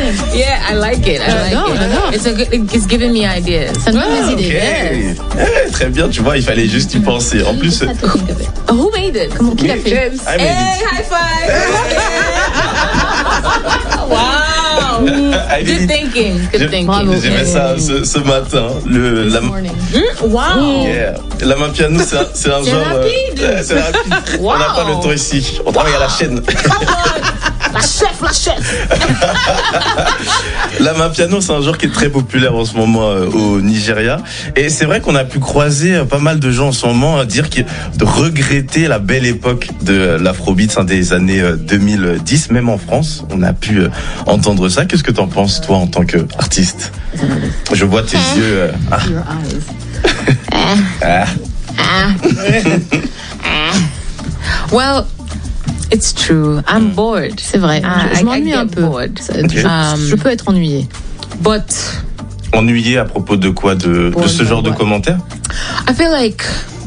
Yeah, I like it. It's giving me ideas. Ça me donne des idées. Très bien, tu vois, il fallait juste y penser. En plus, Who made it? Comment qui l'a fait? Hey, high five! Wow! Good thinking. Good thinking. Bravo. j'ai fait ça ce matin. Wow! Yeah. La main piano, c'est un genre. rapide. C'est rapide. Wow. On n'a pas le temps ici. On travaille à la chaîne. La chef! La main piano, c'est un genre qui est très populaire en ce moment au Nigeria. Et c'est vrai qu'on a pu croiser pas mal de gens en ce moment dire de regretter la belle époque de l'afrobeat des années 2010, même en France. On a pu entendre ça. Qu'est-ce que t'en penses, toi, en tant qu'artiste? Je vois tes yeux. Your eyes. Well, it's true. I'm bored. C'est vrai. Je m'ennuie un peu. Je peux être ennuyée. But Ennuyé à propos de quoi? De ce genre de commentaires? I feel like.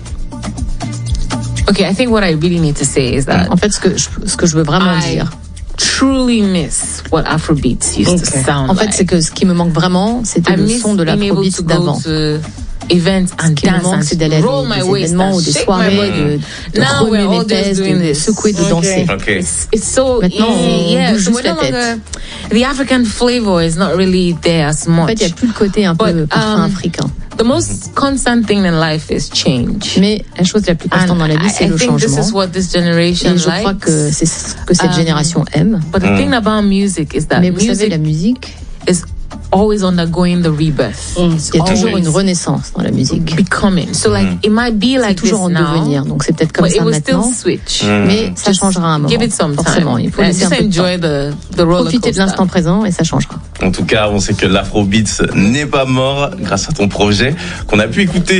Okay, I think what I really need to say is that En fait, ce que je veux vraiment dire. Truly miss what Afrobeats used to sound En fait, like. c'est que ce qui me manque vraiment, c'était le son de l'afrobeat d'avant. Events and Ce qui me manque, c'est d'aller à des événements ou des soirées, de remuer mes fesses, de secouer, de danser. Okay. It's so Maintenant, easy. on Yeah, bouge so juste la tête. The African flavor is not really there as much. En fait, il n'y a plus le côté un peu parfum africain. The most constant thing in life is change. Mais la chose la plus constante dans la vie, c'est le changement. This is what this generation Et je crois que c'est ce que cette génération aime. But the thing about music is that Mais vous savez, music la musique, is always undergoing the rebirth. il y a toujours une renaissance dans la musique. Becoming. So like it might be C'est like this toujours en now, devenir. Donc c'est peut-être comme but ça it will still maintenant. switch. Mais ça changera à un moment. Give it some time. Forcément, il faut laisser un Just peu de temps. enjoy the roller Profitez de coaster. l'instant présent et ça changera. En tout cas, on sait que l'Afrobeats n'est pas mort grâce à ton projet qu'on a pu écouter